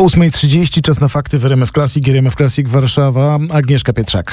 8:30 czas na fakty w RMF Classic, RMF Classic Warszawa, Agnieszka Pietrzak.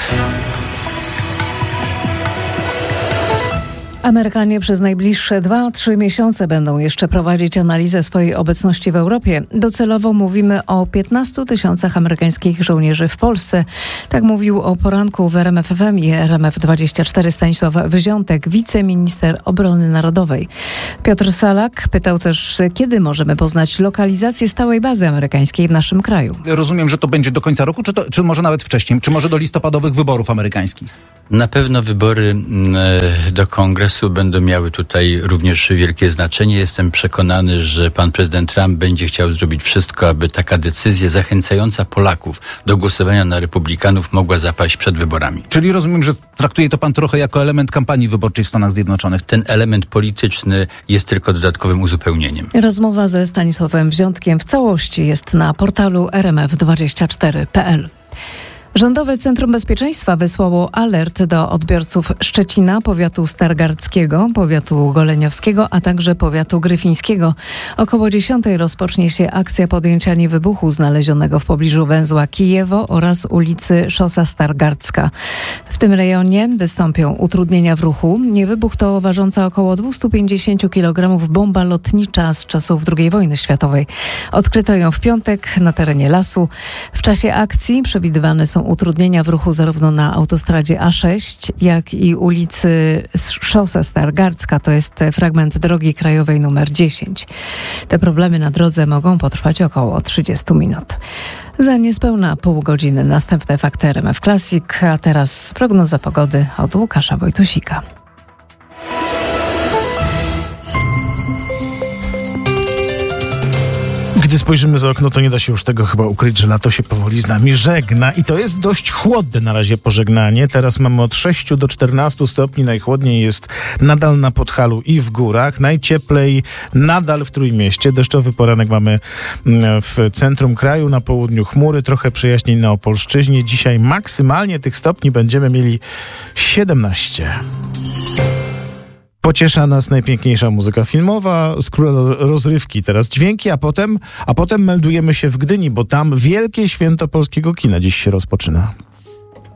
Amerykanie przez najbliższe 2-3 miesiące będą jeszcze prowadzić analizę swojej obecności w Europie. Docelowo mówimy o 15 000 amerykańskich żołnierzy w Polsce. Tak mówił o poranku w RMF FM i RMF24 Stanisław Wyziątek, wiceminister obrony narodowej. Piotr Salak pytał też, kiedy możemy poznać lokalizację stałej bazy amerykańskiej w naszym kraju. Rozumiem, że to będzie do końca roku, czy może nawet wcześniej, czy może do listopadowych wyborów amerykańskich? Na pewno wybory do Kongresu będą miały tutaj również wielkie znaczenie. Jestem przekonany, że pan prezydent Trump będzie chciał zrobić wszystko, aby taka decyzja zachęcająca Polaków do głosowania na republikanów mogła zapaść przed wyborami. Czyli rozumiem, że traktuje to pan trochę jako element kampanii wyborczej w Stanach Zjednoczonych. Ten element polityczny jest tylko dodatkowym uzupełnieniem. Rozmowa ze Stanisławem Wyziątkiem w całości jest na portalu rmf24.pl. Rządowe Centrum Bezpieczeństwa wysłało alert do odbiorców Szczecina, powiatu stargardzkiego, powiatu goleniowskiego, a także powiatu gryfińskiego. Około 10 rozpocznie się akcja podjęcia niewybuchu znalezionego w pobliżu węzła Kijewo oraz ulicy Szosa Stargardzka. W tym rejonie wystąpią utrudnienia w ruchu. Niewybuch to ważąca około 250 kg bomba lotnicza z czasów II wojny światowej. Odkryto ją w piątek na terenie lasu. W czasie akcji przewidywane są utrudnienia w ruchu zarówno na autostradzie A6, jak i ulicy Szosa Stargardzka, to jest fragment drogi krajowej numer 10. Te problemy na drodze mogą potrwać około 30 minut. Za niespełna pół godziny następne fakty RMF Classic, a teraz prognoza pogody od Łukasza Wojtusika. Gdy spojrzymy za okno, to nie da się już tego chyba ukryć, że lato się powoli z nami żegna i to jest dość chłodne na razie pożegnanie. Teraz mamy od 6 do 14 stopni, najchłodniej jest nadal na Podhalu i w górach, najcieplej nadal w Trójmieście. Deszczowy poranek mamy w centrum kraju, na południu chmury, trochę przejaśnień na Opolszczyźnie. Dzisiaj maksymalnie tych stopni będziemy mieli 17. Pociesza nas najpiękniejsza muzyka filmowa, z króla rozrywki teraz dźwięki, a potem meldujemy się w Gdyni, bo tam wielkie święto polskiego kina dziś się rozpoczyna.